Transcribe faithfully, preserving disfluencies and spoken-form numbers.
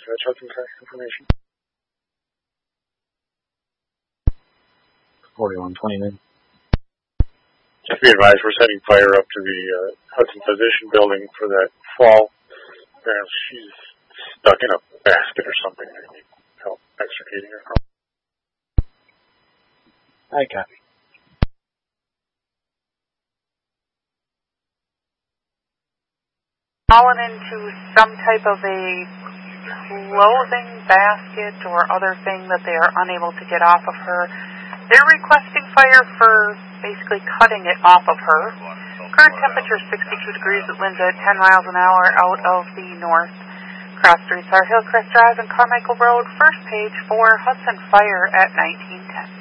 dispatch Hudson Tax information. forty-one twenty-nine. Just be advised, we're setting fire up to the uh, Hudson Physician building for that fall. Apparently she's stuck in a basket or something. I need help extricating her. I copy. Fallen into some type of a clothing basket or other thing that they are unable to get off of her. They're requesting fire for basically cutting it off of her. Current temperature is sixty-two degrees at winds at ten miles an hour out of the north. Cross streets are Hillcrest Drive and Carmichael Road, first page for Hudson Fire at nineteen ten.